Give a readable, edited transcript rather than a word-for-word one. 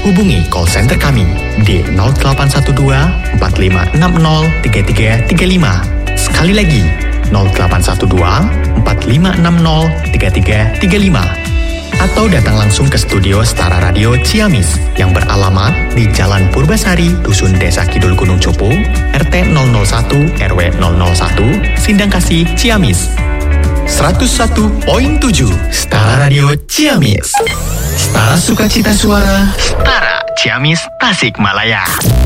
hubungi call center kami di 0812 4560 3335. Sekali lagi, 0812 4560 3335. Atau datang langsung ke studio Setara Radio Ciamis yang beralamat di Jalan Purbasari, Dusun Desa Kidul Gunung Copo, RT 001 RW 001, Sindangkasih, Ciamis. 101.7 Setara Radio Ciamis. Setara sukacita suara, Setara Ciamis Tasikmalaya.